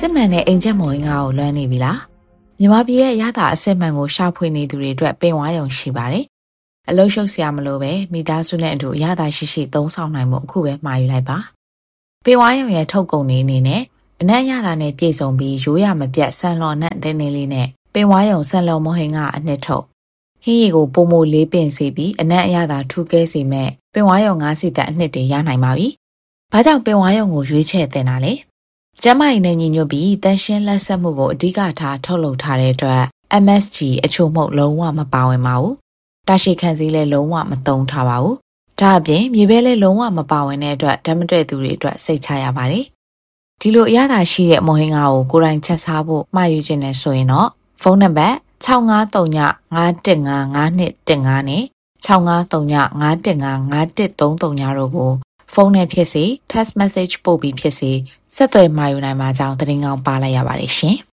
စစ်မှန်တဲ့အင်ဂျင်မော်ငါကိုလွှမ်းနေပြီလားမြန်မာပြည်ရဲ့ရတာအစစ်မှန်ကိုရှာဖွေနေသူတွေအတွက်ပင်ဝါရုံရှိပါတယ်အလုံးရှုပ်စရာမလိုပဲမိသားစုနဲ့အတူရတာရှိသုံးဆောင်နိုင်မှုအခုပဲမှာယူလိုက်ပါပင်ဝါရုံရဲ့ထုတ်ကုန်နေအနေနဲ့အနက်ရတာနဲ့ပြည့်စုံပြီးရိုးရမပြတ်ဆန်လော်နဲ့တင်းတင်းလေးနဲ့ပင်ဝါရုံဆန်လော်မဟင်ကအနှစ်ထုတ်ဟင်းရီကိုပုံမိုလေးပင်စေပြီးအနက်ရတာထူကဲစေမဲ့ပင်ဝါရုံ9စီတက်အနှစ်တွေရနိုင်ပါပြီဘာကြောင့်ပင်ဝါရုံကိုရွေးချယ်တင်တာလဲကျမကြီးနဲ့ညီညွတ်ပြီးတန်ရှင်းလက်ဆက်မှုကိုအဓိကထားထုတ်လုပ်ထားတဲ့အတွက် MSG အချို့မှုလုံးဝမပါဝင်ပါဘူး။တာရှိခံစည်းလည်းလုံးဝမသုံးထားပါဘူး။ဒါအပြင်မြေပဲလည်းလုံးဝမပါဝင်တဲ့အတွက်ဓာတ်မတည့်သူတွေအတွက်စိတ်ချရပါတယ်။ဒီလိုအရသာရှိတဲ့မုံဟင်းကားကိုကိုယ်တိုင်ချက်စားဖို့မှာယူခြင်းနဲ့ဆိုရင်တော့ဖုန်းနံပါတ်653951551215နဲ့653951553133တို့ကိုဖုန်းနဲ့ဖြစ်စေ text message ပို့ပြီးဖြစ်စေဆက်သွယ်မှာယူနိုင်မှာကြောင်းသတင်းကောင်းပါလိုက်ရပါတယ်ရှင်။